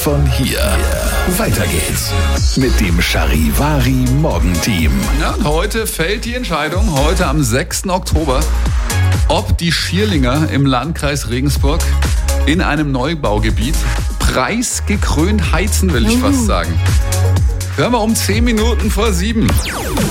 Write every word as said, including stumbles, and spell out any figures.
von hier. Weiter geht's mit dem Charivari Morgenteam. Ja, und heute fällt die Entscheidung, heute am sechsten Oktober, ob die Schierlinger im Landkreis Regensburg in einem Neubaugebiet preisgekrönt heizen, will ich fast sagen. Hören wir um zehn Minuten vor sieben.